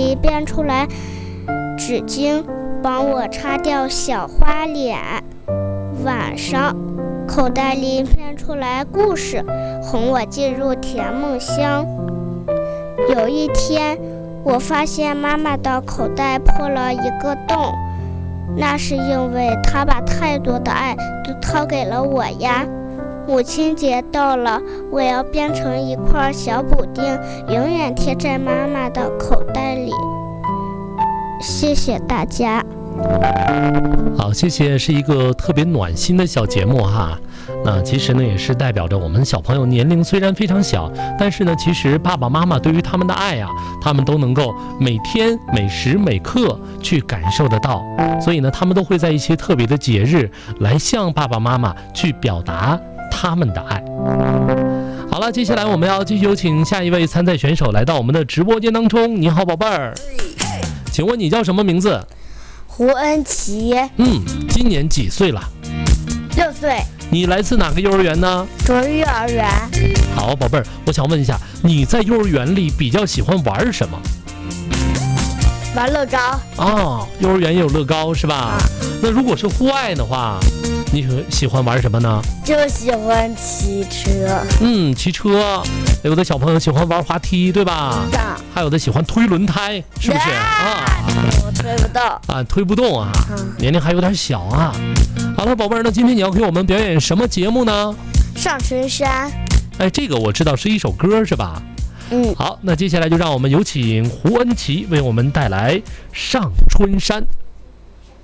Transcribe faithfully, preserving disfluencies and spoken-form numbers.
里变出来纸巾，帮我擦掉小花脸。晚上，口袋里变出来故事，哄我进入甜梦乡。有一天，我发现妈妈的口袋破了一个洞，那是因为她把太多的爱都掏给了我呀。母亲节到了，我要变成一块小补丁，永远贴在妈妈的口袋里。谢谢大家。 好，谢谢，是一个特别暖心的小节目哈。那其实呢，也是代表着我们小朋友年龄虽然非常小，但是呢，其实爸爸妈妈对于他们的爱啊，他们都能够每天每时每刻去感受得到。所以呢，他们都会在一些特别的节日来向爸爸妈妈去表达他们的爱。好了，接下来我们要继续有请下一位参赛选手来到我们的直播间当中。你好，宝贝儿，请问你叫什么名字？ 胡恩琪。 嗯，今年几岁了？ 六岁。 你来自哪个幼儿园呢？ 卓越幼儿园。 好，宝贝儿，我想问一下，你在幼儿园里比较喜欢玩什么？ 玩乐高。 哦，幼儿园也有乐高是吧？啊、那如果是户外的话，你喜欢玩什么呢？ 就喜欢骑车。 嗯，骑车。有的小朋友喜欢玩滑梯，对吧？ 是的。 还有的喜欢推轮胎，是不是？啊， 我推不动。 啊，推不动啊，嗯、年龄还有点小啊。好了，宝贝儿，那今天你要给我们表演什么节目呢？ 上春山。 哎，这个我知道是一首歌，是吧？ 嗯。 好，那接下来就让我们有请胡恩琪为我们带来《上春山》。